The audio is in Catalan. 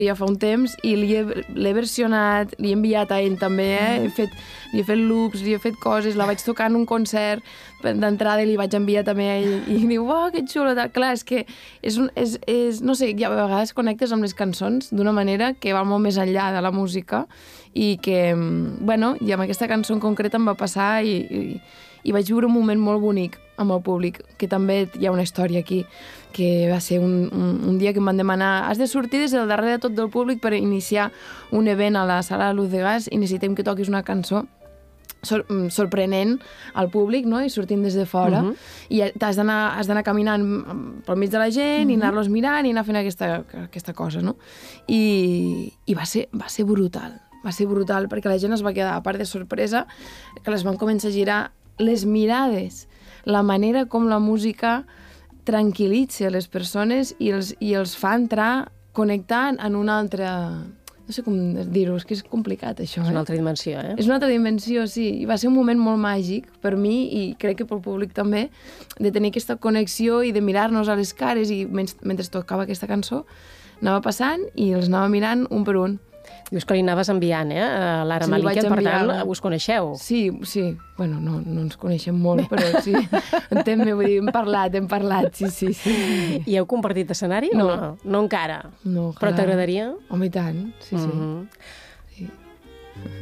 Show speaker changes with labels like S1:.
S1: ja fa un temps i l'he versionat, li he enviat a ell també, li he fet loops, li he fet coses, la vaig tocar en un concert d'entrada i li vaig enviar també a ell i diu, oh, que xulo, clar, és que no sé, a vegades connectes amb les cançons d'una manera que va molt més enllà de la música i que, bueno, i amb aquesta cançó en concret em va passar i vaig viure un moment molt bonic amb el públic, que també hi ha una història aquí, que va ser un dia que em van demanar has de sortir des del darrere de tot del públic per iniciar un event a la sala Luz de Gas i necessitem que toquis una cançó sorprenent al públic, no? I sortint des de fora. I has d'anar caminant pel mig de la gent i anar-los mirant i anar fent aquesta cosa, no? I va ser brutal. Va ser brutal perquè la gent es va quedar, a part de sorpresa, que les van començar a girar les mirades, la manera com la música tranquil·litza les persones i els fa entrar, connectar en una altra... No sé com dir-ho, és que és complicat, això.
S2: És una altra dimensió,
S1: És una altra dimensió, sí. I va ser un moment molt màgic per mi i crec que pel públic també, de tenir aquesta connexió i de mirar-nos a les cares i mentre tocava aquesta cançó anava passant i els anava mirant un per un.
S2: Dius que li anaves enviant, a l'Ara Malikian, per tant, us coneixeu.
S1: Sí. Bueno, no ens coneixem molt, però sí. Entén-me, vull dir, hem parlat, sí.
S2: I heu compartit escenari?
S1: No.
S2: No encara?
S1: No,
S2: però t'agradaria?
S1: Home, i tant, sí.